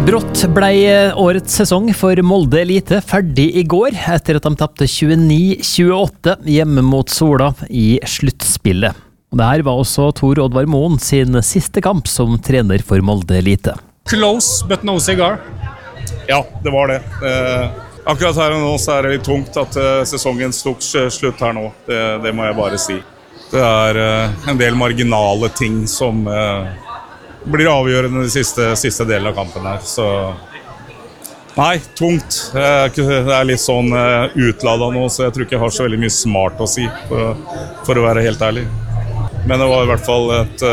Brått ble årets sesong for Molde Elite ferdig i går, etter at de tappte 29-28 hjemme mot Sola i sluttspillet. Og det her var også Tor Oddvar Moen sin siste kamp som trener for Molde Elite. Close, but no cigar. Ja, det var det. Akkurat her og nå så er det litt tungt at sesongen tok slutt her nå. Det må jeg bare si. Det er en del marginale ting som blir avgjørende i siste delen av kampen her. Så nei, tungt. Det er litt sånn utladet nå, så jeg tror ikke jeg har så veldig mye smart å si, for å være helt ærlig. Men det var i hvert fall et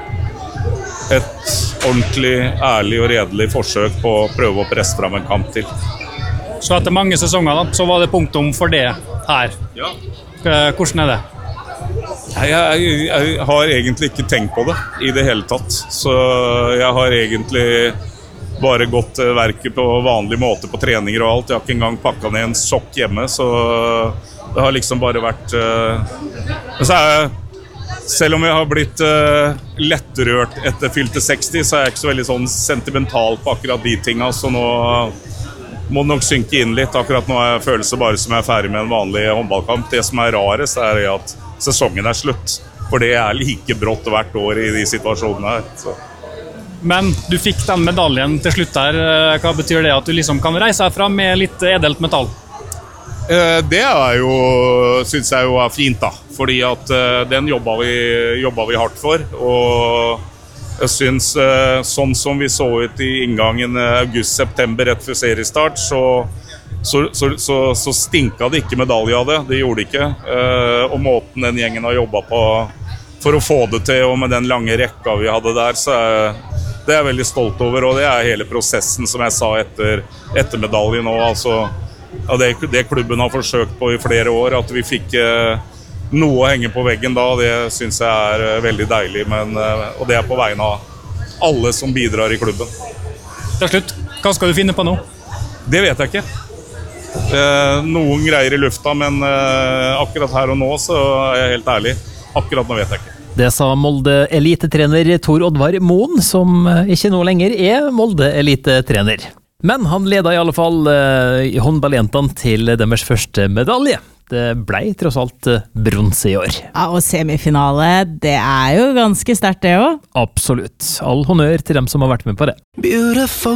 ordentlig, ærlig og redelig forsøk på å prøve å presse frem en kamp til. Så etter mange sesonger da, så var det punktum for det her. Ja. Hvordan er det? Jeg har egentlig ikke tenkt på det i det hele tatt. Så jeg har egentlig bare gått verket på vanlig måte på treninger og alt. Jeg har ikke engang pakket ned en sokk hjemme, så det har liksom bare vært Men så selv om jeg har blitt lettrørt etter fylte 60, så er jeg ikke så veldig sånn sentimental på akkurat de tingene, så nå må det nok synke inn litt. Akkurat nå er følelsen bare som jeg er ferdig med en vanlig håndballkamp. Det som er rarest er at sesongen er slutt, for det er like brått hvert år i de situasjonene her. Så. Men du fikk den medaljen til slutt her. Hva betyr det at du liksom kan reise herfra med litt edelt metall? Det er jo, synes jeg jo er fint da, fordi at den jobbet vi hardt for, og jeg synes sånn som vi så ut i inngangen august-september rett før seriestart, så stinket det ikke medalje av det. Det gjorde det ikke. Og måten den gjengen har jobbet på for å få det til, og med den lange rekka vi hadde der, så det er jeg veldig stolt over, og det er hele prosessen som jeg sa etter medaljen nå. Altså, ja, det klubben har forsøkt på i flere år, at vi fikk noe å henge på veggen da, det synes jeg er veldig deilig, og det er på vegne av alle som bidrar i klubben. Til slutt, hva skal du finne på nå? Det vet jeg ikke. Noen greier i lufta, men akkurat her og nå så er jeg helt ærlig. Akkurat nå vet jeg ikke. Det sa Molde Elite-trener Tor Oddvar Moen, som ikke nå lenger er Molde Elite-trener. Men han ledet i alle fall håndballjentene til deres første medalje. Det ble tross alt bronse i år. Ja, og semifinale, det er jo ganske sterkt det også. Absolutt. All honnør til dem som har vært med på det.